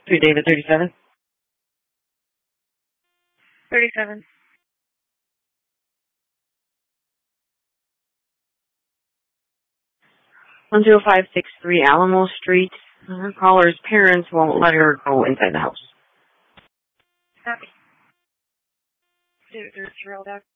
3 David 37. 37. 10563 Alamo Street. Her caller's parents won't let her go inside the house. Copy. David 33,